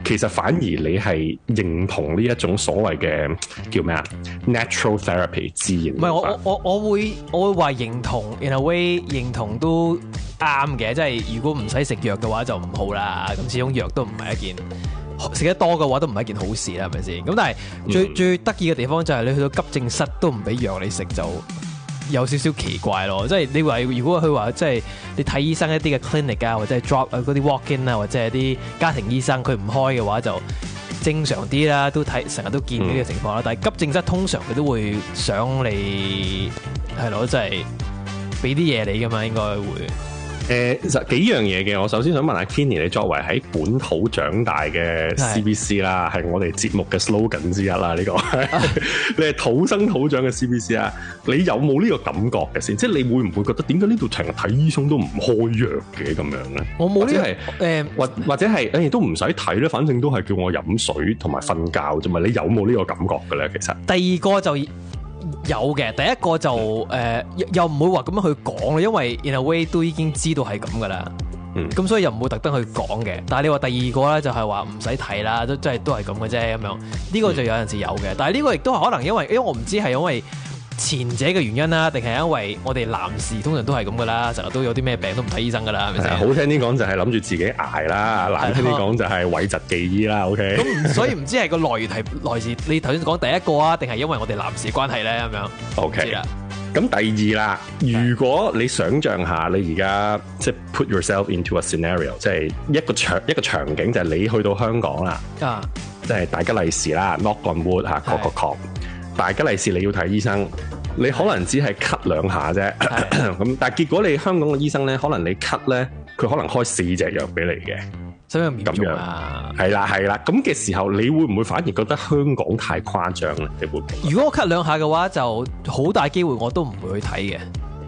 其實反而你係認同呢一種所謂嘅叫咩啊 natural therapy 自然。 唔係我會話認同 in a way 認同都啱嘅，即係如果唔使食藥嘅話就唔好啦。咁始終藥都唔係一件食得多嘅話都唔係一件好事啦，係咪先？咁但係最得意嘅地方就係你去到急症室都唔俾藥你食，就有少少奇怪咯。即係你話如果佢話即係你睇醫生一啲嘅 clinic 啊，或者係 drop 嗰啲 walk in 啊，或者係啲家庭醫生佢唔開嘅話就正常啲啦，都睇成日都見呢個情況啦。但係急症室通常佢都會想你係咯，即係俾啲嘢你噶嘛，應該會。 其實幾樣嘢嘅，我首先想問下 Kenny， 你作為喺本土長大嘅 CBC 啦，係我哋節目嘅 slogan 之一啦，呢個你係土生土長嘅 CBC 啊，你有冇呢個感覺嘅先？即係你會唔會覺得點解呢度成日睇醫生都唔開藥嘅咁樣咧？ 我冇呢個或者係都唔使睇咧，反正都係叫我飲水同埋瞓覺啫嘛。你有冇呢個感覺嘅咧？其實第二個就有嘅，第一個就又唔會話咁樣去講咯，因為 in a way 都已經知道係咁噶啦。咁所以又唔會特登去講嘅。但係你話第二個咧就係話唔使睇啦，都係都係咁嘅啫咁樣。呢個就有陣時有嘅，但係呢個亦都係可能因為我唔知係因為前者嘅原因啦，定係因為我哋男士通常都係咁噶啦，成日都有啲咩病都唔睇醫生噶啦，係咪先？ 好聽啲講就係諗住自己捱啦，難聽啲講就係諱疾忌醫啦。OK。咁所以唔知係個來源係來自你頭先講第一個啊，定係因為我哋男士關係咧咁樣 ？OK。咁第二啦，如果你想像下你而家即係 put yourself into a scenario， 即係一個場景就係你去到香港啦，即係大吉利是啦 ，knock on wood 嚇，確大吉利是你要睇醫生，你可能只係咳兩下啫，咁但係結果你香港嘅醫生咧，可能你咳咧，佢可能開4隻藥俾你嘅。 所以咁樣啊， 係啦，咁嘅時候，你會唔會反而覺得香港太誇張咧？你會唔會？ 如果我咳兩下嘅話，就好大機會我都唔會去睇嘅。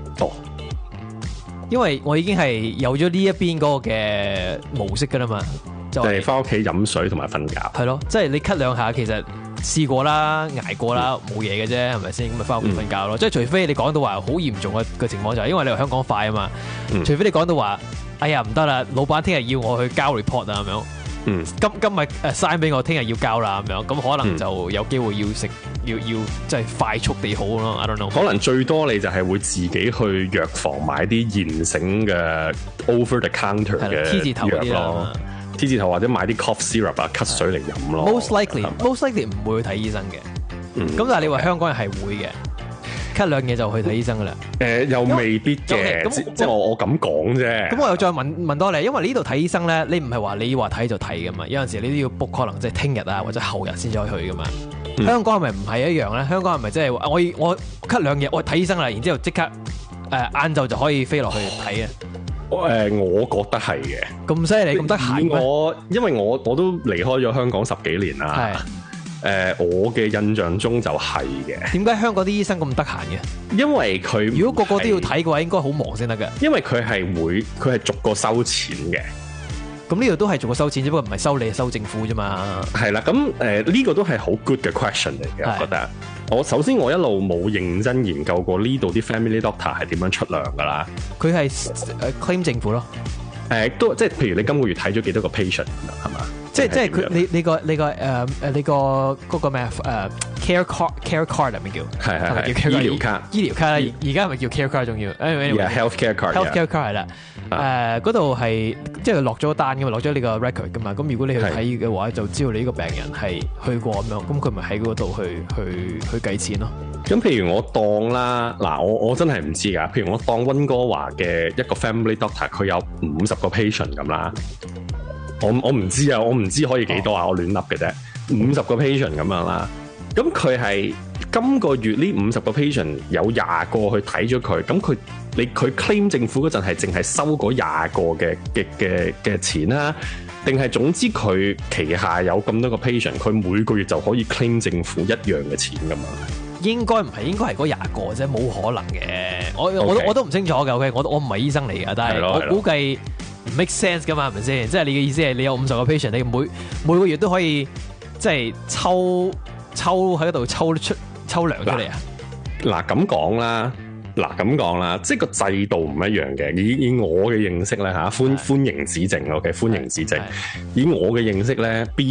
因為我已經係有咗呢一邊嗰個嘅模式噶啦嘛，就係翻屋企飲水同埋瞓覺。 係咯，即係你咳兩下，其實試過啦，捱過啦，冇嘢嘅啫，係咪先？咁咪翻屋企瞓覺咯。即係除非你講到話好嚴重嘅情況，就係因為你嚟香港快啊嘛。除非你講到話，哎呀唔得啦，老闆聽日要我去交 report 啊咁樣。今日sign 俾我，聽日要交啦咁樣，咁可能就有機會要食，要即係快速地好咯。I don't know。可能最多你就係會自己去藥房買啲現成嘅 over the counter 嘅 T 字頭藥咯。T 字頭或者買啲 cough syrup 啊，咳水嚟飲咯。 Most likely 唔會去睇醫生嘅。咁但係你話香港人係會嘅。咳兩嘢就去睇醫生噶啦， 又未必嘅，即係我咁講啫。 咁我又再問多你，因為呢度睇醫生咧，你唔係話你話睇就睇噶嘛，有陣時你都要 book 可能即係聽日啊或者後日先再去噶嘛。香港係咪唔係一樣咧？香港係咪即係我咳兩嘢我睇醫生啦，然之後即刻晏晝就可以飛落去睇啊？ 我覺得係嘅。 咁犀利咁得閒咩？ 因為我都離開咗香港10幾年啦。我嘅印象中就係嘅。點解香港啲醫生咁得閒嘅？ 因為佢如果個個都要睇嘅話，應該好忙先得㗎。 因為佢係逐個收錢嘅。 咁呢度都係逐個收錢，只不過唔係收你，係收政府啫嘛。 係啦，咁呢個都係好 good 嘅 question 嚟嘅，我覺得。首先我一路冇認真研究過呢度啲 family doctor 係點樣出糧㗎啦。 佢係claim 政府咯。 都即係譬如你今個月睇咗幾多個 patient 係嘛？ 即係佢你個嗰個咩care card 係咪叫？ 係醫療卡。 醫療卡啦，而家係咪叫 care card 仲要 ？healthcare card。 係啦。嗰度係即係落咗單㗎嘛，落咗呢個 record 㗎嘛。咁如果你去睇嘅話，就知道你呢個病人係去過咁樣，咁佢咪喺嗰度去計錢咯。 咁譬如我當啦，嗱我真係唔知㗎。譬如我當溫哥華嘅一個 family doctor， 佢有50個 patient 咁啦。我唔知啊，我唔知可以幾多啊，我亂笠嘅啫。50個 patient 咁樣啦，咁佢係今個月呢50個 patient 有20個去睇咗佢，咁佢 claim 政府嗰陣係淨係收嗰20個嘅錢啦，定係總之佢旗下有咁多個 patient， 佢每個月就可以 claim 政府一樣嘅錢㗎嘛？ 應該唔係，應該係嗰20個啫，冇可能嘅。我都唔清楚嘅。OK，我唔係醫生嚟嘅，但係我估計唔 make sense 噶嘛，係咪先？即係你嘅意思係你有50個 patient， 你每個月都可以即係抽喺度抽糧出嚟啊？ 嗱咁講啦，即係個制度唔一樣嘅。以我嘅認識咧嚇，歡迎指正 ，OK， 歡迎指正。以我嘅認識咧